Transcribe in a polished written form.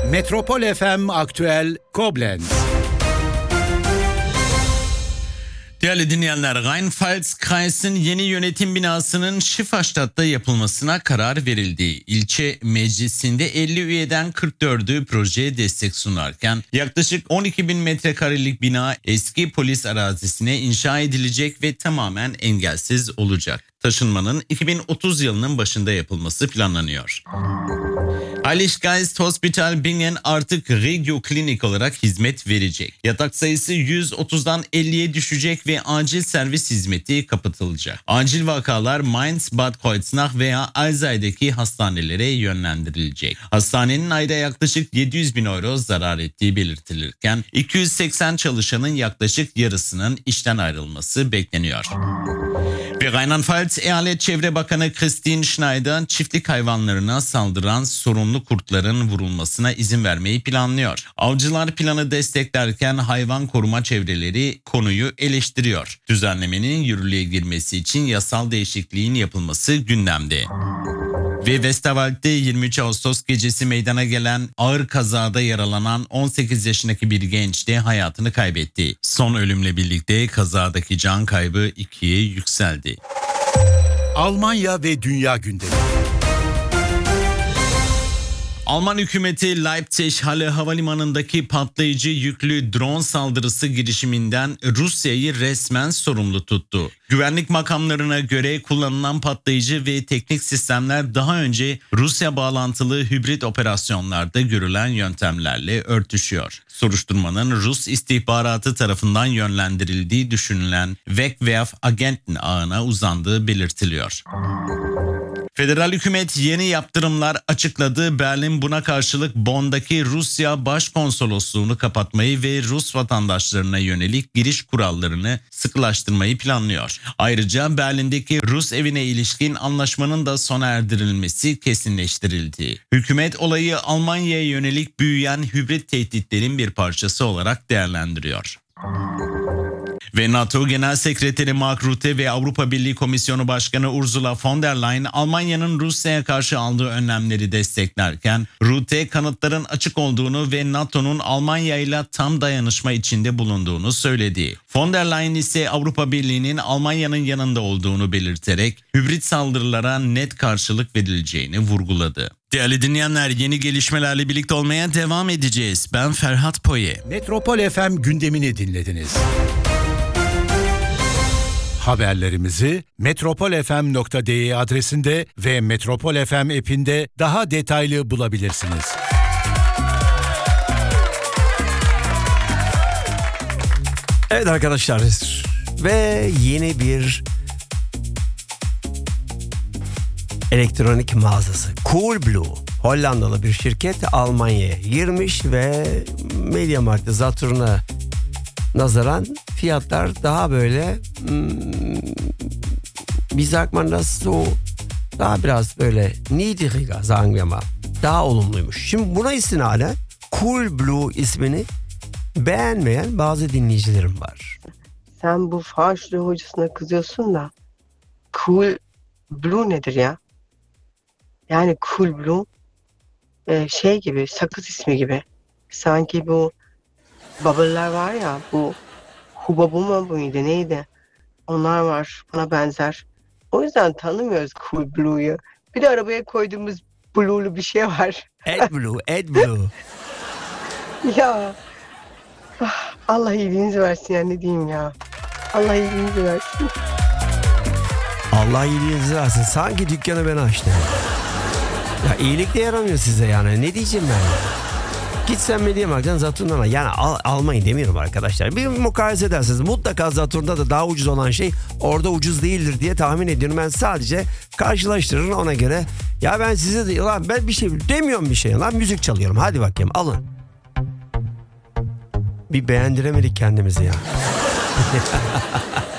Metropol FM Aktüel Koblenz. Değerli dinleyenler, Rheinpfalz-Kreis'in yeni yönetim binasının Schifferstadt'ta yapılmasına karar verildi. İlçe meclisinde 50 üyeden 44'ü projeye destek sunarken yaklaşık 12 bin metrekarelik bina eski polis arazisine inşa edilecek ve tamamen engelsiz olacak. Taşınmanın 2030 yılının başında yapılması planlanıyor. Heiliggeist Hospital Bingen artık Regio Klinik olarak hizmet verecek. Yatak sayısı 130'dan 50'ye düşecek ve acil servis hizmeti kapatılacak. Acil vakalar Mainz, Bad Kreuznach veya Alzey'deki hastanelere yönlendirilecek. Hastanenin ayda yaklaşık 700 bin euro zarar ettiği belirtilirken 280 çalışanın yaklaşık yarısının işten ayrılması bekleniyor. Ve Rheinland-Pfalz Eyalet Çevre Bakanı Christine Schneider çiftlik hayvanlarına saldıran sorunlu kurtların vurulmasına izin vermeyi planlıyor. Avcılar planı desteklerken hayvan koruma çevreleri konuyu eleştiriyor. Düzenlemenin yürürlüğe girmesi için yasal değişikliğin yapılması gündemde. Ve Westerwald'de 23 Ağustos gecesi meydana gelen ağır kazada yaralanan 18 yaşındaki bir genç de hayatını kaybetti. Son ölümle birlikte kazadaki can kaybı 2'ye yükseldi. Almanya ve dünya gündemi. Alman hükümeti Leipzig-Halle Havalimanı'ndaki patlayıcı yüklü drone saldırısı girişiminden Rusya'yı resmen sorumlu tuttu. Güvenlik makamlarına göre kullanılan patlayıcı ve teknik sistemler daha önce Rusya bağlantılı hibrit operasyonlarda görülen yöntemlerle örtüşüyor. Soruşturmanın Rus istihbaratı tarafından yönlendirildiği düşünülen Wegwerf-Agenten ağına uzandığı belirtiliyor. Federal hükümet yeni yaptırımlar açıkladı. Berlin buna karşılık Bonn'daki Rusya Başkonsolosluğunu kapatmayı ve Rus vatandaşlarına yönelik giriş kurallarını sıkılaştırmayı planlıyor. Ayrıca Berlin'deki Rus evine ilişkin anlaşmanın da sona erdirilmesi kesinleştirildi. Hükümet olayı Almanya'ya yönelik büyüyen hibrit tehditlerin bir parçası olarak değerlendiriyor. Ve NATO Genel Sekreteri Mark Rutte ve Avrupa Birliği Komisyonu Başkanı Ursula von der Leyen Almanya'nın Rusya'ya karşı aldığı önlemleri desteklerken Rutte kanıtların açık olduğunu ve NATO'nun Almanya ile tam dayanışma içinde bulunduğunu söyledi. Von der Leyen ise Avrupa Birliği'nin Almanya'nın yanında olduğunu belirterek hibrit saldırılara net karşılık verileceğini vurguladı. Değerli dinleyenler, yeni gelişmelerle birlikte olmaya devam edeceğiz. Ben Ferhat Poye. Metropol FM gündemini dinlediniz. Haberlerimizi metropolfm.de adresinde ve Metropol FM app'inde daha detaylı bulabilirsiniz. Evet arkadaşlar, ve yeni bir elektronik mağazası Coolblue, Hollandalı bir şirket Almanya'ya girmiş ve MediaMarkt, Saturn'a nazaran fiyatlar daha böyle wie sagt man das so, daha biraz böyle niedriger, sagen wir mal, daha olumluymuş. Şimdi buna istinaden Coolblue ismini beğenmeyen bazı dinleyicilerim var. Sen bu faşlı hocasına kızıyorsun da Coolblue nedir ya? Yani Coolblue şey gibi, sakız ismi gibi. Sanki bu bubble'lar var ya, bu Hubabu muydu neydi? Onlar var, buna benzer. O yüzden tanımıyoruz Coolblue'yu. Bir de arabaya koyduğumuz blue'lu bir şey var. AdBlue. Ya Allah iyiliğinizi versin ya, ne diyeyim ya. Allah iyiliğinizi versin. Allah iyiliğinizi versin. Sanki dükkanı ben açtım. Ya iyilik de yaramıyor size yani. Ne diyeceğim ben? Gitsen MediaMarkt'tan Saturn'dan yani almayın demiyorum arkadaşlar. Bir mukayese ederseniz mutlaka Saturn'da da daha ucuz olan şey orada ucuz değildir diye tahmin ediyorum. Ben sadece karşılaştırırım, ona göre. Ya ben size de lan ben bir şey demiyorum, bir şey lan müzik çalıyorum. Hadi bakayım alın. Bir beğendiremedik kendimizi ya.